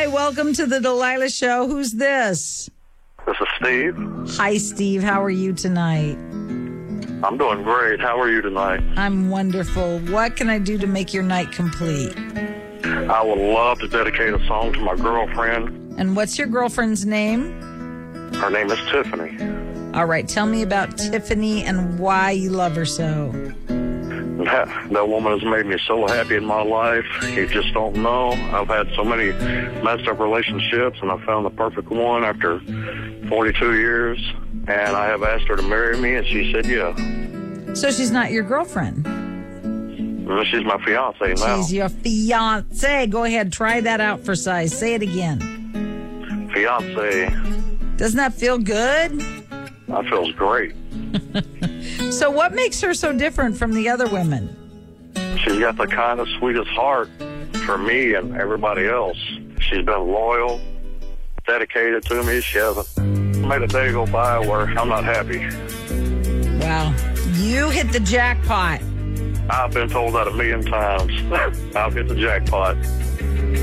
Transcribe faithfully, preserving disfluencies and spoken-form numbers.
Hi, welcome to the Delilah Show. Who's this? This is Steve. Hi, Steve. How are you tonight? I'm doing great. How are you tonight? I'm wonderful. What can I do to make your night complete? I would love to dedicate a song to my girlfriend. And what's your girlfriend's name? Her name is Tiffany. All right, tell me about Tiffany and why you love her so. That, that woman has made me so happy in my life. You just don't know. I've had so many messed up relationships, and I found the perfect one after forty-two years. And I have asked her to marry me, and she said yeah. So she's not your girlfriend? Well, she's my fiance now. She's your fiance. Go ahead, try that out for size. Say it again. Fiance. Doesn't that feel good? That feels great. So what makes her so different from the other women? She's got the kindest, sweetest heart for me and everybody else. She's been loyal, dedicated to me. She hasn't made a day go by where I'm not happy. Wow. You hit the jackpot. I've been told that a million times. I've hit the jackpot.